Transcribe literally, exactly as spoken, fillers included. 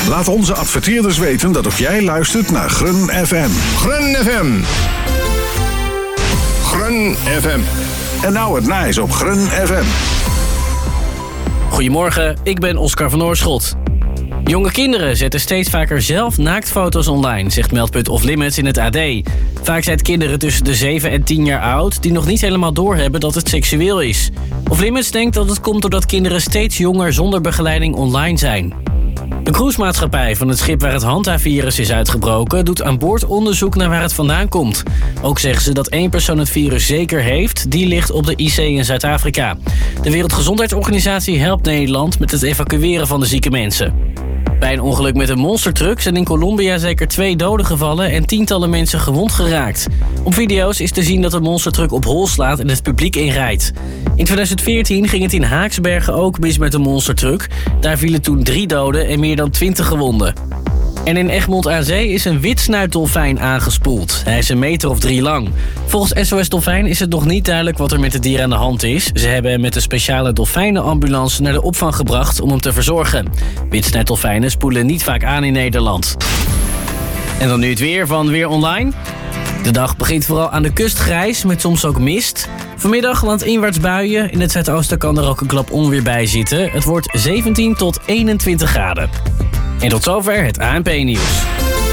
Laat onze adverteerders weten dat ook jij luistert naar Grun F M. Grun F M. Grun F M. En nou het nice op Grun F M. Goedemorgen, ik ben Oscar van Oorschot. Jonge kinderen zetten steeds vaker zelf naaktfoto's online, zegt Meldpunt Off Limits in het A D. Vaak zijn het kinderen tussen de zeven en tien jaar oud die nog niet helemaal doorhebben dat het seksueel is. Off Limits denkt dat het komt doordat kinderen steeds jonger zonder begeleiding online zijn. De cruisemaatschappij van het schip waar het Hanta-virus is uitgebroken doet aan boord onderzoek naar waar het vandaan komt. Ook zeggen ze dat één persoon het virus zeker heeft, die ligt op de I C in Zuid-Afrika. De Wereldgezondheidsorganisatie helpt Nederland met het evacueren van de zieke mensen. Bij een ongeluk met een monstertruck zijn in Colombia zeker twee doden gevallen en tientallen mensen gewond geraakt. Op video's is te zien dat de monstertruck op hol slaat en het publiek inrijdt. In twintig veertien ging het in Haaksbergen ook mis met een monstertruck. Daar vielen toen drie doden en meer dan twintig gewonden. En in Egmond aan Zee is een witsnuitdolfijn aangespoeld. Hij is een meter of drie lang. Volgens S O S Dolfijn is het nog niet duidelijk wat er met het dier aan de hand is. Ze hebben hem met een speciale dolfijnenambulance naar de opvang gebracht om hem te verzorgen. Witsnuitdolfijnen spoelen niet vaak aan in Nederland. En dan nu het weer van Weer Online. De dag begint vooral aan de kust grijs, met soms ook mist. Vanmiddag landinwaarts buien. In het zuidoosten kan er ook een klap onweer bij zitten. Het wordt zeventien tot eenentwintig graden. En tot zover het A N P-nieuws.